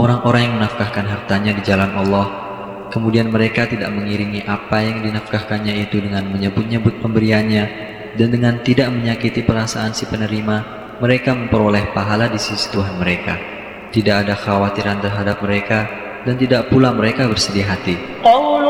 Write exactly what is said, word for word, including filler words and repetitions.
orang-orang yang menafkahkan hartanya di jalan Allah, kemudian mereka tidak mengiringi apa yang dinafkahkannya itu dengan menyebut-nyebut pemberiannya dan dengan tidak menyakiti perasaan si penerima, mereka memperoleh pahala di sisi Tuhan mereka. Tidak ada khawatiran terhadap mereka dan tidak pula mereka bersedih hati.